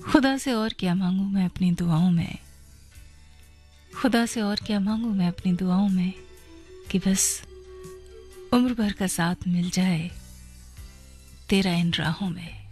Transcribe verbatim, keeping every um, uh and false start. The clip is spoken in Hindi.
खुदा से और क्या मांगू मैं अपनी दुआओं में, खुदा से और क्या मांगू मैं अपनी दुआओं में, कि बस उम्र भर का साथ मिल जाए तेरा इन राहों में।